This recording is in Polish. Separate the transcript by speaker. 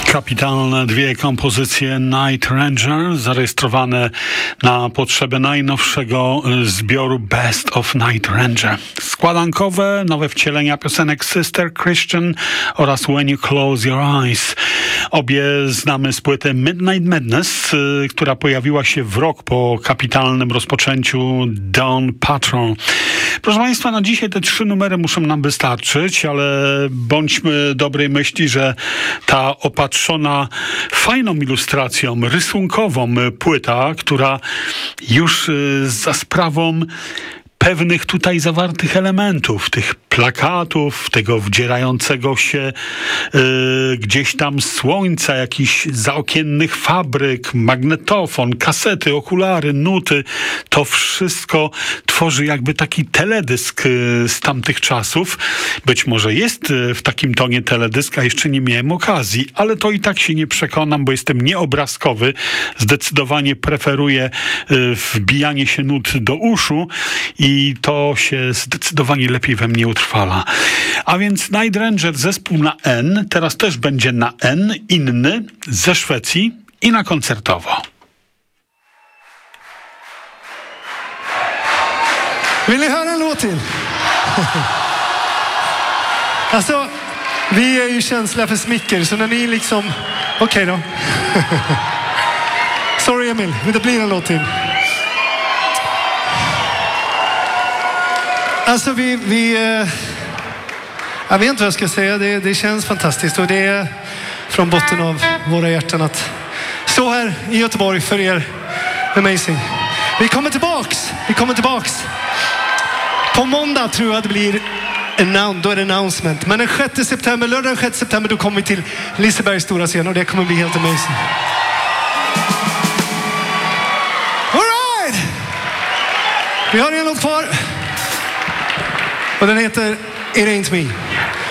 Speaker 1: Kapitalne dwie kompozycje Night Ranger zarejestrowane na potrzeby najnowszego zbioru Best of Night Ranger. Składankowe, nowe wcielenia piosenek Sister Christian oraz When You Close Your Eyes. Obie znamy z płyty Midnight Madness, która pojawiła się w rok po kapitalnym rozpoczęciu Dawn Patrol. Proszę Państwa, na dzisiaj te 3 numery muszą nam wystarczyć, ale bądźmy dobrej myśli, że ta opatrzona fajną ilustracją rysunkową płyta, która już za sprawą pewnych tutaj zawartych elementów, tych plakatów, tego wdzierającego się gdzieś tam słońca, jakichś zaokiennych fabryk, magnetofon, kasety, okulary, nuty, to wszystko tworzy jakby taki teledysk z tamtych czasów. Być może jest w takim tonie teledysk, a jeszcze nie miałem okazji, ale to i tak się nie przekonam, bo jestem nieobrazkowy. Zdecydowanie preferuję wbijanie się nut do uszu i to się zdecydowanie lepiej we mnie utrwala. A więc Night Ranger, zespół na N, teraz też będzie na N, inny, ze Szwecji i na koncertowo.
Speaker 2: Vill ni höra en låt till? Alltså, vi är ju känsliga för smicker, så när ni liksom... Okej då. Sorry Emil, men det blir en låt till. Alltså jag vet inte vad jag ska säga. Det känns fantastiskt och det är från botten av våra hjärtan att stå här i Göteborg för er. Amazing. Vi kommer tillbaks. På måndag tror jag det blir då är det announcement. Men den 6 september, lördag den 6 september, då kommer vi till Lisebergs stora scen och det kommer bli helt amazing. All right! Vi har en låt kvar. Och den heter It Ain't Me.